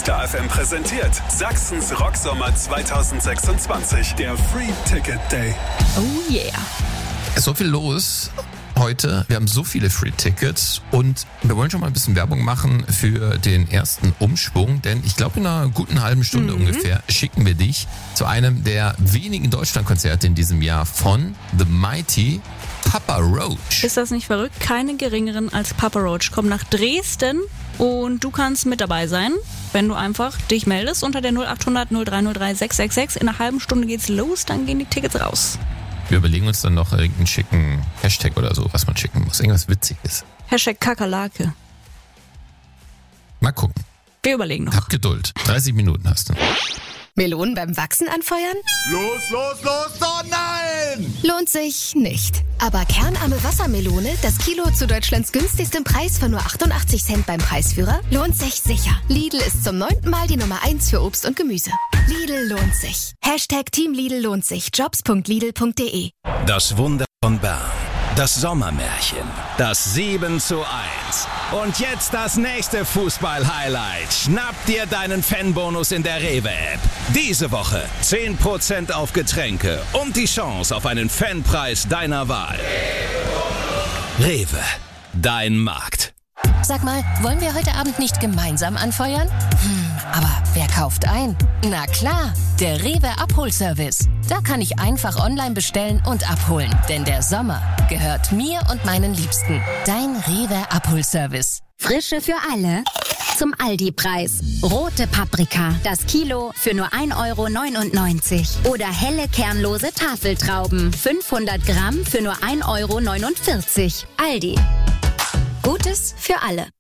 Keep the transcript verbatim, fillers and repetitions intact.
Star F M präsentiert Sachsens Rocksommer zwanzig sechsundzwanzig, der Free Ticket Day. Oh yeah. Es ist so viel los heute. Wir haben so viele Free-Tickets und wir wollen schon mal ein bisschen Werbung machen für den ersten Umschwung, denn ich glaube, in einer guten halben Stunde mhm. ungefähr schicken wir dich zu einem der wenigen Deutschlandkonzerte in diesem Jahr von The Mighty Papa Roach. Ist das nicht verrückt? Keine geringeren als Papa Roach kommen nach Dresden und du kannst mit dabei sein, wenn du einfach dich meldest unter der null achthundert null drei null drei sechs sechs sechs. In einer halben Stunde geht's los, dann gehen die Tickets raus. Wir überlegen uns dann noch irgendeinen schicken Hashtag oder so, was man schicken muss. Irgendwas Witziges. Hashtag Kakerlake. Mal gucken. Wir überlegen noch. Hab Geduld. dreißig Minuten hast du. Melonen beim Wachsen anfeuern? Los, los, los, oh nein! Lohnt sich nicht. Aber kernarme Wassermelone, das Kilo zu Deutschlands günstigstem Preis von nur achtundachtzig Cent beim Preisführer, lohnt sich sicher. Lidl ist zum neunten Mal die Nummer eins für Obst und Gemüse. Lidl lohnt sich. Hashtag Team Lidl lohnt sich. Jobs punkt lidl punkt de. Das Wunder von Bern. Das Sommermärchen. Das sieben zu eins. Und jetzt das nächste Fußball-Highlight. Schnapp dir deinen Fanbonus in der Rewe-App. Diese Woche zehn Prozent auf Getränke und die Chance auf einen Fanpreis deiner Wahl. Rewe. Dein Markt. Sag mal, wollen wir heute Abend nicht gemeinsam anfeuern? Hm, aber wer kauft ein? Na klar, der Rewe Abholservice. Da kann ich einfach online bestellen und abholen. Denn der Sommer gehört mir und meinen Liebsten. Dein Rewe Abholservice. Frische für alle zum Aldi-Preis. Rote Paprika, das Kilo für nur ein Euro neunundneunzig. Oder helle kernlose Tafeltrauben, fünfhundert Gramm für nur ein Euro neunundvierzig. Aldi. Gutes für alle.